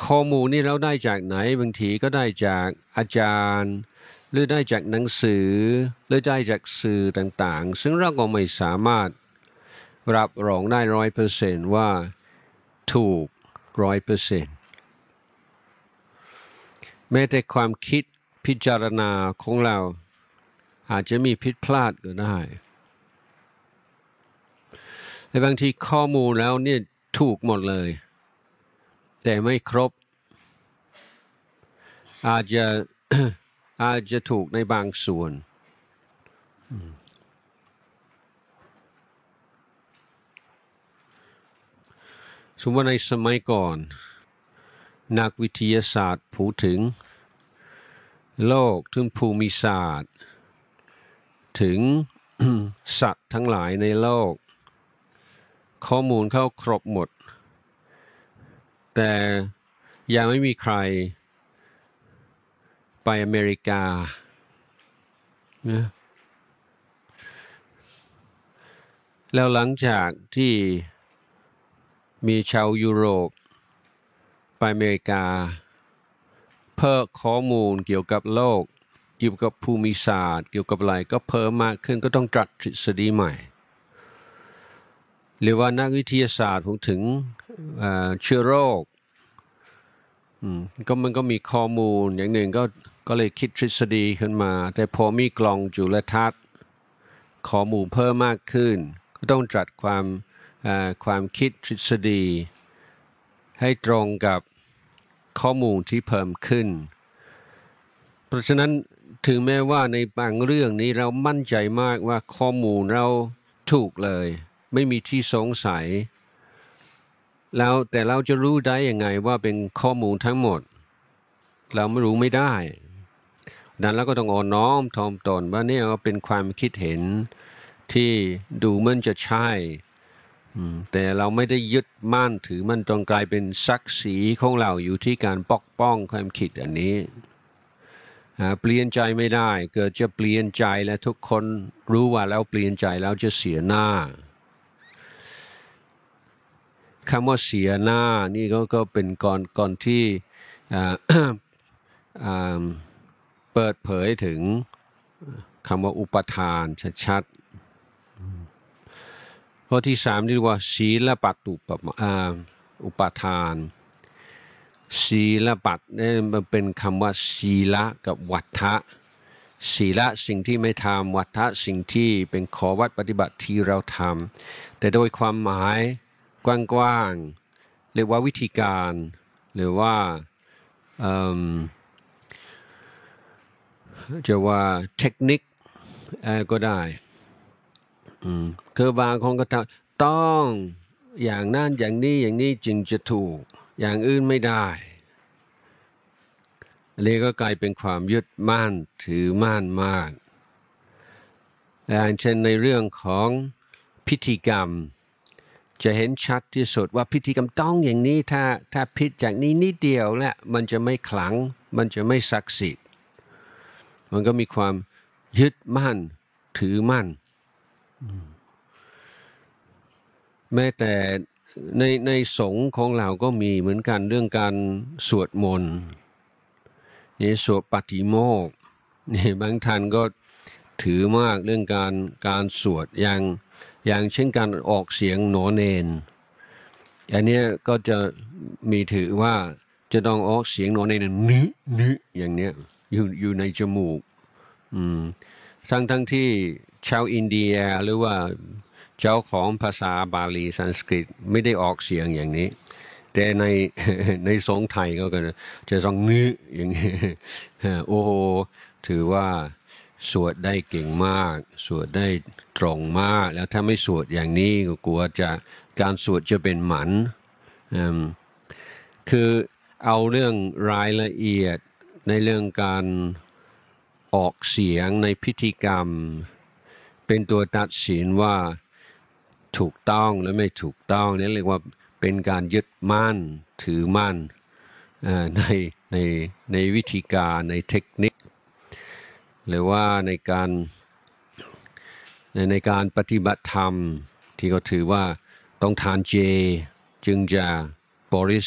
ข้อมูลนี่เราได้จากไหนบางทีก็ได้จากอาจารย์หรือได้จากหนังสือหรือได้จากสื่อต่างๆซึ่งเราก็ไม่สามารถรับรองได้100%ว่าถูก100%แม้แต่ความคิดพิจารณาของเราอาจจะมีผิดพลาดก็ได้แต่บางทีข้อมูลแล้วเนี่ยถูกหมดเลยแต่ไม่ครบอาจจะ อาจจะถูกในบางส่วนสมมติว่าในสมัยก่อนนักวิทยาศาสตร์พูดถึงโลกถึงภูมิศาสตร์ถึง สัตว์ทั้งหลายในโลกข้อมูลเข้าครบหมดแต่ยังไม่มีใครไปอเมริกานะแล้วหลังจากที่มีชาวยุโรปไปอเมริกาเพิ่มข้อมูลเกี่ยวกับโลกเกี่ยวกับภูมิศาสตร์เกี่ยวกับอะไรก็เพิ่มมากขึ้นก็ต้องจัดทฤษฎีใหม่หรือว่านักวิทยาศาสตร์พูดถึงเชื้อโรคก็มันก็มีข้อมูลอย่างหนึ่งก็เลยคิดทฤษฎีขึ้นมาแต่พอมีกล่องจุลทรรศน์ข้อมูลเพิ่มมากขึ้นก็ต้องจัดความคิดทฤษฎีให้ตรงกับข้อมูลที่เพิ่มขึ้นเพราะฉะนั้นถึงแม้ว่าในบางเรื่องนี้เรามั่นใจมากว่าข้อมูลเราถูกเลยไม่มีที่สงสัยแล้วแต่เราจะรู้ได้ยังไงว่าเป็นข้อมูลทั้งหมดเราไม่รู้ไม่ได้ดังนั้นเราก็ต้องอ่อนน้อมถ่อมตนว่าเนี่ยเป็นความคิดเห็นที่ดูเหมือนจะใช่แต่เราไม่ได้ยึดมั่นถือมันจนกลายเป็นศักดิ์ศรีของเราอยู่ที่การปกป้องความคิดอันนี้เปลี่ยนใจไม่ได้เกิดจะเปลี่ยนใจและทุกคนรู้ว่าแล้วเปลี่ยนใจแล้วจะเสียหน้าคำว่าเสียหน้านี่ก็เป็นก่อนที่เปิดเผยถึงคำว่าอุปทานชัดๆข้อที่3เรียกว่าศีลปัตตุอุปทานศีลปัตนี่มันเป็นคำว่าศีละกับวัฏฏะศีละสิ่งที่ไม่ทำวัฏฏะสิ่งที่เป็นข้อวัดปฏิบัติที่เราทำแต่โดยความหมายกว้างๆเรียกว่าวิธีการหรือว่าจะว่าเทคนิคก็ได้คือบางคนก็ต้องอย่างนั้นอย่างนี้จึงจะถูกอย่างอื่นไม่ได้เลยก็กลายเป็นความยึดมั่นถือมั่นมากอย่างเช่นในเรื่องของพิธีกรรมจะเห็นชัดที่สุดว่าพิธีกรรมต้องอย่างนี้ถ้าผิดจากนี้นิดเดียวแล้วมันจะไม่ขลังมันจะไม่ศักดิ์สิทธิ์มันก็มีความยึดมั่นถือมั่นแม้แต่ในสงฆ์ของเราก็มีเหมือนกันเรื่องการสวดมนต์นี่สวดปาฏิโมกข์นี่บางท่านก็ถือมากเรื่องการสวดอย่างเช่นการออกเสียงโหนเนนอันนี้ก็จะมีถือว่าจะต้องออกเสียงโหนเนนนึอย่างเนี้ยอยู่ในจมูกทั้งที่ชาวอินเดียหรือว่าเจ้าของภาษาบาลีสันสกฤตไม่ได้ออกเสียงอย่างนี้แต่ในสงฆ์ไทยก็จะต้องอย่างนี้โอ้โหถือว่าสวดได้เก่งมากสวดได้ตรงมากแล้วถ้าไม่สวดอย่างนี้ก็กลัวการสวดจะเป็นหมันคือเอาเรื่องรายละเอียดในเรื่องการออกเสียงในพิธีกรรมเป็นตัวตัดสินว่าถูกต้องและไม่ถูกต้องนี่เรียกว่าเป็นการยึดมั่นถือมั่นในวิธีการในเทคนิคหรือว่าในการปฏิบัติธรรมที่เขาถือว่าต้องทานเจจึงจะบริ